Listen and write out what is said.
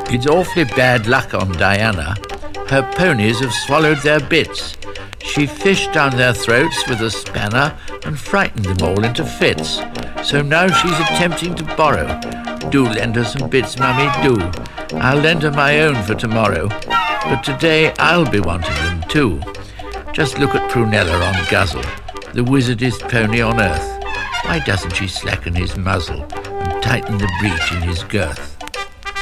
It's awfully bad luck on Diana. Her ponies have swallowed their bits. She fished down their throats with a spanner and frightened them all into fits. So now she's attempting to borrow. Do lend her some bits, Mummy, do. I'll lend her my own for tomorrow, but today I'll be wanting them too. Just look at Prunella on Guzzle, the wizardest pony on earth. Why doesn't she slacken his muzzle and tighten the breech in his girth?